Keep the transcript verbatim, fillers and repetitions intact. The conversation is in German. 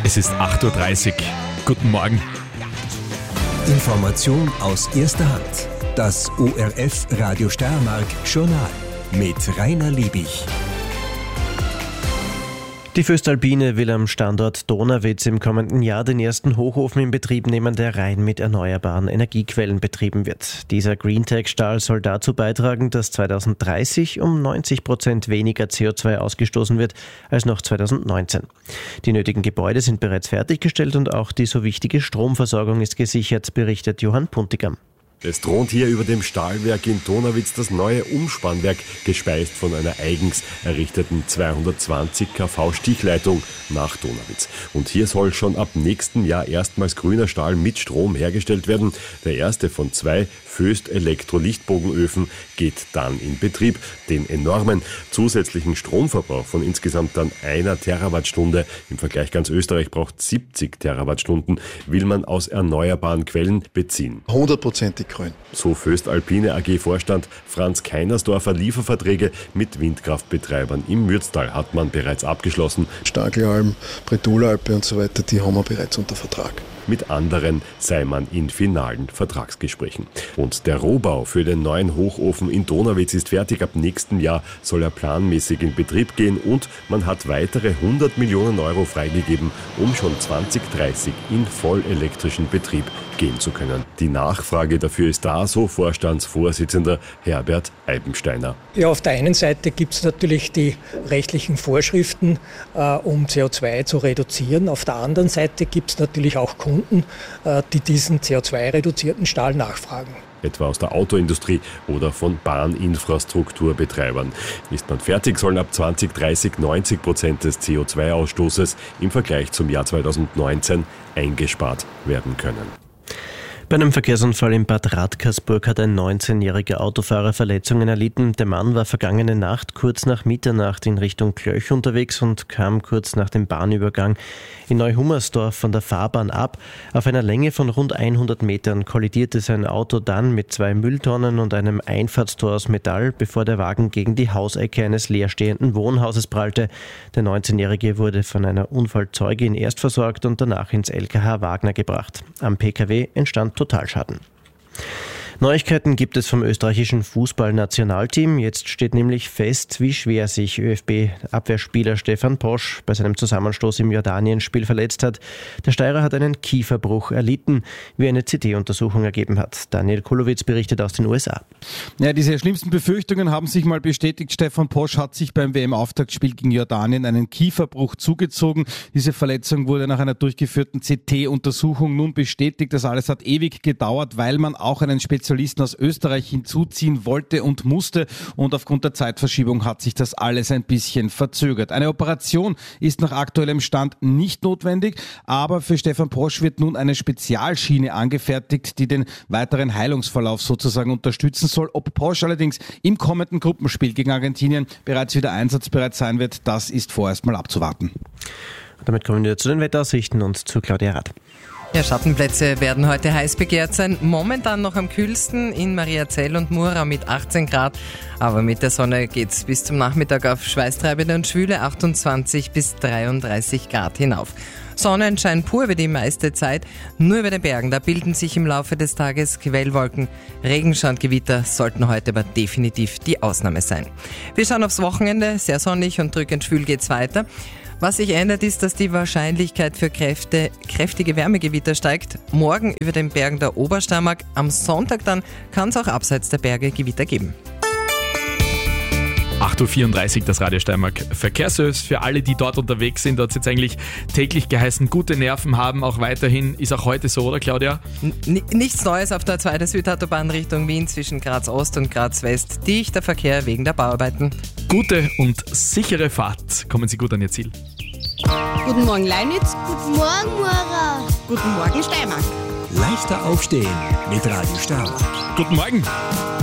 Es ist acht Uhr dreißig. Guten Morgen. Information aus erster Hand. Das O R F Radio Steiermark Journal mit Rainer Liebig. Die Voestalpine will am Standort Donawitz im kommenden Jahr den ersten Hochofen in Betrieb nehmen, der rein mit erneuerbaren Energiequellen betrieben wird. Dieser Greentech-Stahl soll dazu beitragen, dass zweitausenddreißig um neunzig Prozent weniger C O zwei ausgestoßen wird als noch zweitausendneunzehn. Die nötigen Gebäude sind bereits fertiggestellt und auch die so wichtige Stromversorgung ist gesichert, berichtet Johann Puntigam. Es thront hier über dem Stahlwerk in Donawitz das neue Umspannwerk, gespeist von einer eigens errichteten zweihundertzwanzig Kilovolt Stichleitung nach Donawitz. Und hier soll schon ab nächstem Jahr erstmals grüner Stahl mit Strom hergestellt werden. Der erste von zwei Voest Elektro-Lichtbogenöfen geht dann in Betrieb. Den enormen zusätzlichen Stromverbrauch von insgesamt dann einer Terawattstunde, im Vergleich ganz Österreich braucht siebzig Terawattstunden, will man aus erneuerbaren Quellen beziehen. hundertprozentig grün. So Voestalpine A G-Vorstand Franz Keinersdorfer. Lieferverträge mit Windkraftbetreibern im Mürztal hat man bereits abgeschlossen. Starkelalm, Bretolalpe und so weiter, die haben wir bereits unter Vertrag. Mit anderen sei man in finalen Vertragsgesprächen. Und der Rohbau für den neuen Hochofen in Donawitz ist fertig. Ab nächstem Jahr soll er planmäßig in Betrieb gehen und man hat weitere hundert Millionen Euro freigegeben, um schon zwanzig dreißig in vollelektrischen Betrieb gehen zu können. Die Nachfrage dafür ist da, so Vorstandsvorsitzender Herbert Eibensteiner. Ja, auf der einen Seite gibt es natürlich die rechtlichen Vorschriften, äh, um C O zwei zu reduzieren. Auf der anderen Seite gibt es natürlich auch Kunden, äh, die diesen C O zwei reduzierten Stahl nachfragen. Etwa aus der Autoindustrie oder von Bahninfrastrukturbetreibern. Ist man fertig, sollen ab zwanzig dreißig neunzig Prozent des C O zwei Ausstoßes im Vergleich zum Jahr zweitausendneunzehn eingespart werden können. Bei einem Verkehrsunfall in Bad Radkersburg hat ein neunzehnjähriger Autofahrer Verletzungen erlitten. Der Mann war vergangene Nacht kurz nach Mitternacht in Richtung Klöch unterwegs und kam kurz nach dem Bahnübergang in Neuhummersdorf von der Fahrbahn ab. Auf einer Länge von rund hundert Metern kollidierte sein Auto dann mit zwei Mülltonnen und einem Einfahrtstor aus Metall, bevor der Wagen gegen die Hausecke eines leerstehenden Wohnhauses prallte. Der neunzehnjährige wurde von einer Unfallzeugin erst versorgt und danach ins L K H Wagner gebracht. Am P K W entstand Totalschaden. Neuigkeiten gibt es vom österreichischen Fußballnationalteam. Jetzt steht nämlich fest, wie schwer sich Ö F B-Abwehrspieler Stefan Posch bei seinem Zusammenstoß im Jordanien-Spiel verletzt hat. Der Steirer hat einen Kieferbruch erlitten, wie eine C T-Untersuchung ergeben hat. Daniel Kulowitz berichtet aus den U S A. Ja, diese schlimmsten Befürchtungen haben sich mal bestätigt. Stefan Posch hat sich beim W M-Auftaktspiel gegen Jordanien einen Kieferbruch zugezogen. Diese Verletzung wurde nach einer durchgeführten C T-Untersuchung nun bestätigt. Das alles hat ewig gedauert, weil man auch einen Spezialisten aus Österreich hinzuziehen wollte und musste, und aufgrund der Zeitverschiebung hat sich das alles ein bisschen verzögert. Eine Operation ist nach aktuellem Stand nicht notwendig, aber für Stefan Posch wird nun eine Spezialschiene angefertigt, die den weiteren Heilungsverlauf sozusagen unterstützen soll. Ob Posch allerdings im kommenden Gruppenspiel gegen Argentinien bereits wieder einsatzbereit sein wird, das ist vorerst mal abzuwarten. Damit kommen wir zu den Wetteraussichten und zu Claudia Rath. Ja, Schattenplätze werden heute heiß begehrt sein. Momentan noch am kühlsten in Mariazell und Mura mit achtzehn Grad. Aber mit der Sonne geht's bis zum Nachmittag auf schweißtreibende und schwüle achtundzwanzig bis dreiunddreißig Grad hinauf. Sonnenschein pur wie die meiste Zeit. Nur über den Bergen, da bilden sich im Laufe des Tages Quellwolken. Regenschaugewitter sollten heute aber definitiv die Ausnahme sein. Wir schauen aufs Wochenende. Sehr sonnig und drückend schwül geht's weiter. Was sich ändert, ist, dass die Wahrscheinlichkeit für Kräfte, kräftige Wärmegewitter steigt. Morgen über den Bergen der Obersteiermark, am Sonntag dann kann es auch abseits der Berge Gewitter geben. acht Uhr vierunddreißig, das Radio Steiermark Verkehrsservice. Für alle, die dort unterwegs sind, hat es jetzt eigentlich täglich geheißen, gute Nerven haben, auch weiterhin. Ist auch heute so, oder Claudia? N- nichts Neues auf der zweiten Südautobahn Richtung Wien zwischen Graz Ost und Graz West. Dichter Verkehr wegen der Bauarbeiten. Gute und sichere Fahrt. Kommen Sie gut an Ihr Ziel. Guten Morgen Leinitz. Guten Morgen, Mura. Guten Morgen Steiermark. Leichter aufstehen mit Radio Steiermark. Guten Morgen.